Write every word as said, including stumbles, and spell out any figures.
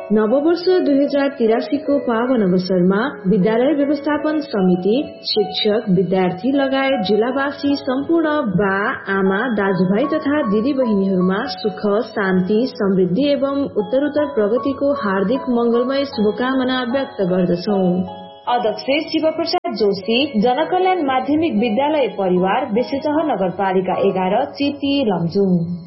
नववर्ष दुई हजार तिरासी को पावन अवसरमा विद्यालय व्यवस्थापन समिति, शिक्षक, विद्यार्थी लगायत जिल्लावासी सम्पूर्ण बा, आमा, दाजुभाइ तथा दिदी बहिनीहरूमा सुख, शान्ति, समृद्धि एवं उत्तरोत्तर प्रगतिको हार्दिक मंगलमय शुभकामना व्यक्त गर्दछौ। अध्यक्ष शिव प्रसाद जोशी, जनकल्याण माध्यमिक विद्यालय परिवार, बेसीतह नगरपालिका एघार, चिती, लमजुङ।